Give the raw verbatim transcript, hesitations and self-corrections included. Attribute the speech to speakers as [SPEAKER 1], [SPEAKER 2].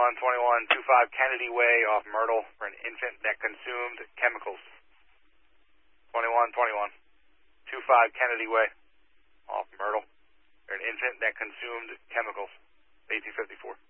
[SPEAKER 1] twenty-one twenty-one, two five Kennedy Way off Myrtle for an infant that consumed chemicals. twenty-one twenty-one, two five Kennedy Way off Myrtle for an infant that consumed chemicals. eighteen fifty-four.